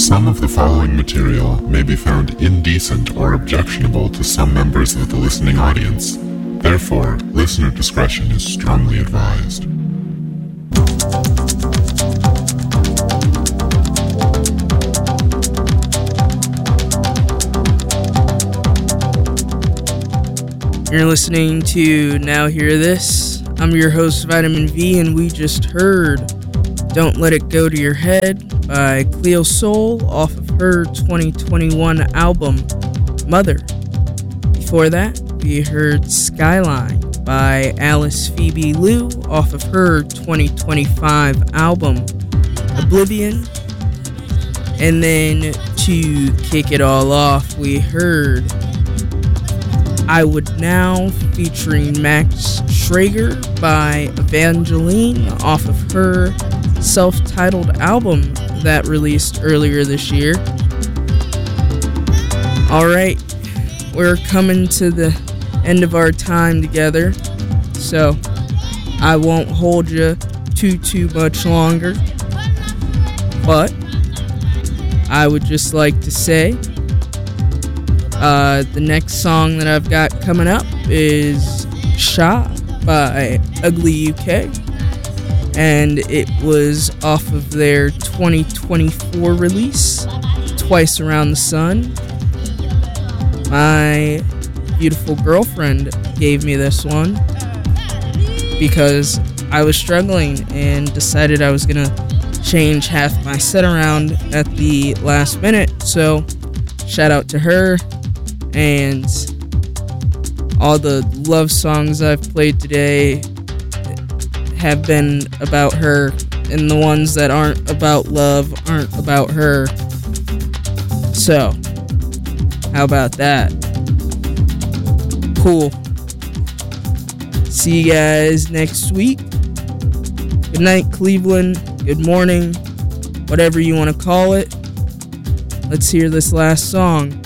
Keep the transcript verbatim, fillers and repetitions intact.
Some of the following material may be found indecent or objectionable to some members of the listening audience. Therefore, listener discretion is strongly advised. You're listening to Now Hear This. I'm your host, Vitamin V, and we just heard Don't Let It Go to Your Head by Cleo Sol off of her twenty twenty-one album, Mother. Before that, we heard Skyline by Alice Phoebe Liu off of her twenty twenty-five album, Oblivion. And then to kick it all off, we heard I Would Now featuring Max Schrager by Evangeline off of her self-titled album that released earlier this year. Alright, we're coming to the end of our time together, so I won't hold you too, too much longer. But I would just like to say Uh, the next song that I've got coming up is Sha by Ugly U K, and it was off of their twenty twenty-four release, Twice Around the Sun. My beautiful girlfriend gave me this one because I was struggling and decided I was gonna change half my set around at the last minute, so shout out to her. And all the love songs I've played today have been about her, and the ones that aren't about love aren't about her. So, how about that? Cool. See you guys next week. Good night, Cleveland. Good morning. Whatever you want to call it. Let's hear this last song.